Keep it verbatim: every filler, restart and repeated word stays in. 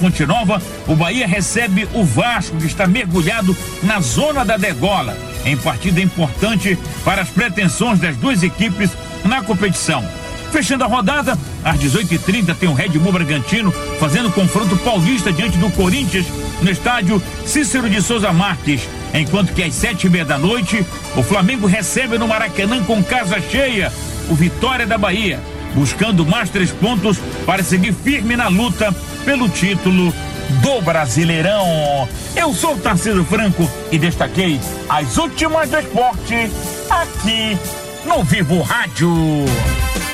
Fonte Nova, o Bahia recebe o Vasco, que está mergulhado na zona da degola, em partida importante para as pretensões das duas equipes na competição. Fechando a rodada, às dezoito e trinta tem o Red Bull Bragantino fazendo confronto paulista diante do Corinthians no estádio Cícero de Souza Marques, enquanto que às sete e meia da noite o Flamengo recebe no Maracanã com casa cheia o Vitória da Bahia, buscando mais três pontos para seguir firme na luta pelo título do Brasileirão. Eu sou o Tarcísio Franco e destaquei as últimas do esporte aqui no Vivo Rádio.